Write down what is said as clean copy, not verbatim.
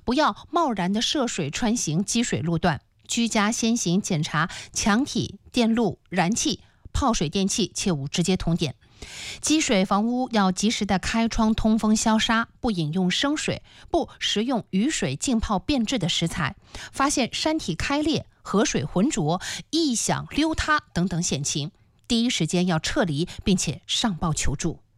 不要贸然的涉水穿行积水路段，居家先行检查墙体、电路、燃气、泡水电器，切勿直接通电。积水房屋要及时的开窗通风消杀，不饮用生水，不食用雨水浸泡变质的食材。发现山体开裂、河水浑浊、异响溜塌等等险情，第一时间要撤离，并且上报求助。